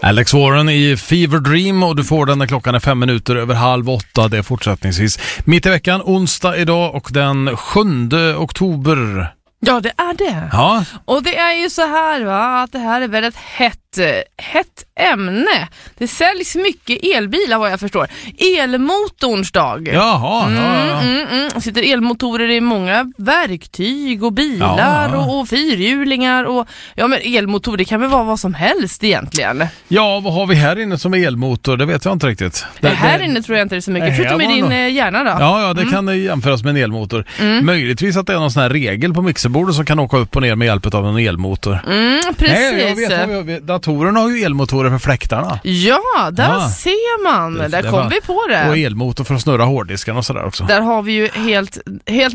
Alex Warren i Fever Dream och du får den när klockan är 5 minuter över 7:30. Det är fortsättningsvis mitt i veckan, onsdag idag och den 7 oktober. Ja, det är det. Ja. Och det är ju så här att det här är väl ett hett ämne. Det säljs mycket elbilar vad jag förstår. Elmotorns dag. Jaha. Sitter elmotorer i många verktyg och bilar och fyrhjulingar och men elmotor, det kan väl vara vad som helst egentligen. Ja, vad har vi här inne som elmotor? Det vet jag inte riktigt. Här inne tror jag inte det är så mycket. Förutom i din hjärna då. Ja, det kan jämföras med en elmotor. Möjligtvis att det är någon sån här regel på mixerbordet som kan åka upp och ner med hjälp av en elmotor. Precis. Nej, jag vet. Datorerna har ju elmotorer för fläktarna. Ja, där ser man. Där kom vi på det. Och elmotor för att snurra hårddisken och sådär också. Där har vi ju helt